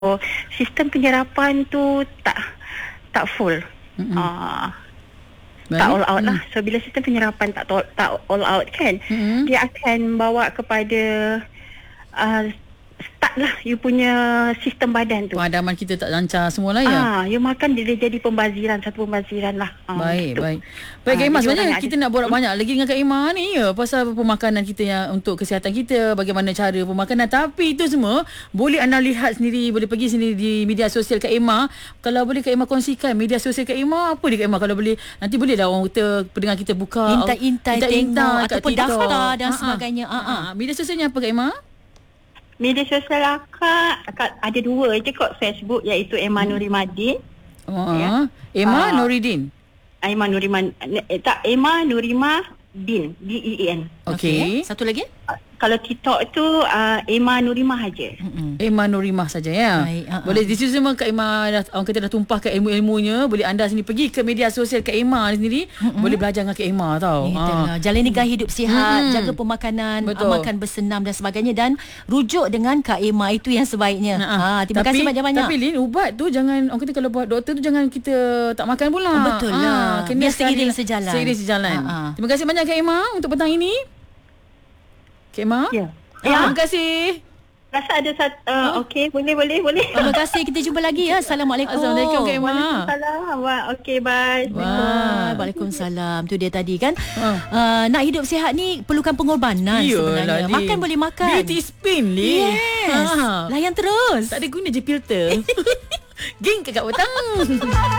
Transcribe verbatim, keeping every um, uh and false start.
sistem penyerapan tu tak tak full. Mm-mm. Uh, Baik. tak all out lah. Mm. So bila sistem penyerapan tak to- tak all out kan, Mm-mm. dia akan bawa kepada uh, start lah you punya sistem badan tu. Pemadaman kita tak lancar semua lah ya. Ah, you makan dia jadi pembaziran, satu pembaziran lah. Ah, Baik, gitu. baik. Baik, Kak Ah, Emma, jadi sebenarnya orang kita ada- nak borak banyak lagi dengan Kak Emma ni ya, pasal pemakanan kita yang untuk kesihatan kita, bagaimana cara pemakanan. Tapi itu semua boleh anda lihat sendiri, boleh pergi sendiri di media sosial Kak Emma. Kalau boleh Kak Emma kongsikan media sosial Kak Emma, apa dia Kak Emma kalau boleh. Nanti boleh dah orang kita, pendengar kita buka. Intai-intai tengok ataupun daftar dan sebagainya. Ha, ha. Media sosialnya apa Kak Emma? Media sosial akak, akak ada dua je kot, Facebook iaitu Emma Nurimadin. Oh, Ya. Emma Ah. Nuridin. Emma Nuriman eh, tak Emma Nurimah Din, D E E N. Okey. Satu lagi? Uh, kalau TikTok tu uh, Emma Nurimah aja. Mm-mm. Emma Nurimah saja ya. Baik, uh-uh. Boleh di situ semua Kak Emma dah, orang kata dah tumpahkan ilmu-ilmunya. Boleh anda sendiri pergi ke media sosial Kak Emma sendiri. Mm-mm. Boleh belajar dengan Kak Emma tau. Itulah. Jalani gaya hidup sihat, Mm-mm. jaga pemakanan, Betul. makan bersenam dan sebagainya, dan rujuk dengan Kak Emma, itu yang sebaiknya. Ha, terima tapi, kasih banyak-banyak. Tapi Lin, ubat tu jangan, orang kata kalau buat doktor tu jangan kita tak makan pula. Oh, betul lah. Kena Biar seiring sekali- sejalan. Seiring sejalan. Ha, ha. Terima kasih banyak Kak Emma untuk petang ini. Kak Emma? Ya. Ya. Terima kasih. Rasa ada satu uh, okey, boleh boleh boleh. Terima kasih. Kita jumpa lagi ya. Assalamualaikum. Assalamualaikum Kak Emma. Waalaikumsalam. Wah, okey, bye. Wah, Waalaikumsalam. Tu dia tadi kan. Ha. Uh, nak hidup sihat ni perlukan pengorbanan sebenarnya. Lin. Makan boleh makan. Beauty spin Lin. Yes. Ha. Layan terus. Tak ada guna je filter. Geng ke kat petang.